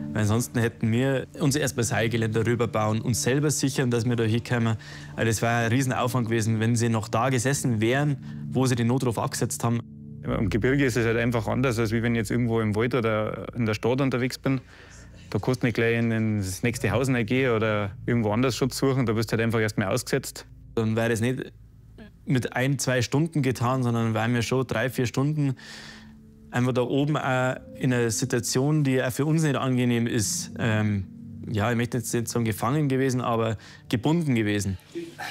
Weil ansonsten hätten wir uns erst bei Seilgeländer rüberbauen, uns selber sichern, dass wir da hinkommen. Das war ein Riesenaufwand gewesen, wenn sie noch da gesessen wären, wo sie den Notruf abgesetzt haben. Im Gebirge ist es halt einfach anders, als wenn ich jetzt irgendwo im Wald oder in der Stadt unterwegs bin. Da kannst du nicht gleich in das nächste Haus gehen oder irgendwo anders Schutz suchen. Da wirst du halt einfach erst mal ausgesetzt. Dann wäre das nicht mit 1, 2 Stunden getan, sondern waren wir schon 3, 4 Stunden einfach da oben auch in einer Situation, die auch für uns nicht angenehm ist. Ja, ich möchte jetzt nicht sagen gefangen gewesen, aber gebunden gewesen.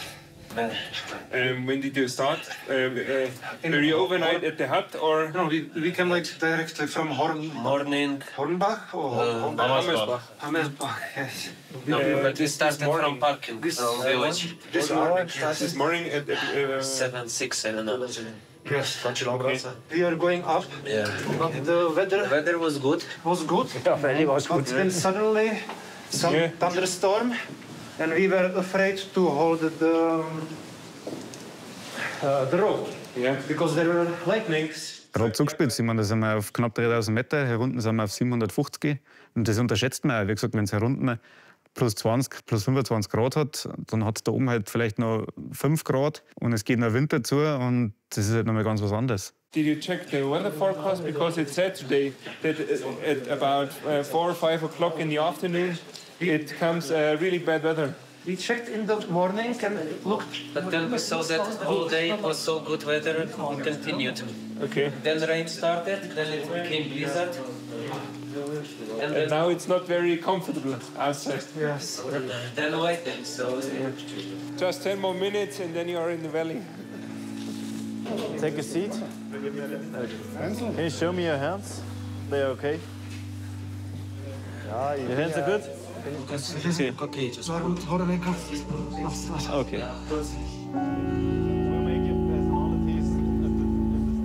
When did you start? Were you overnight at the hut or? No, we came like directly from Hornbach or Hammersbach. Hammersbach, yes. But we started from parking from village. This morning at 7, 6, 7 hours. Yes. We are going up. Yeah. But the weather Weather was good. was good. But then suddenly some thunderstorm, and we were afraid to hold the rope. Yeah. Because there were lightnings. Gerade zugespitzt. Ich meine, da sind wir auf knapp 3000 Meter, hier unten sind wir auf 750. Und das unterschätzt man auch. Wie gesagt, wenn es hier unten plus 20, plus 25 Grad hat, dann hat es da oben halt vielleicht noch 5 Grad und es geht noch Winter zu und das ist halt nochmal ganz was anderes. Did you check the weather forecast? Because it said today that at about 4 or 5 o'clock in the afternoon it comes really bad weather. We checked in the morning and it looked. But then we saw that all day it was so good weather, it continued. Okay. Then rain started, then it became blizzard. And now it's not very comfortable outside. Yes. Then waiting, so... Just 10 more minutes and then you are in the valley. Take a seat. Can you show me your hands? They are okay? Your hands are good? Okay, just... Okay.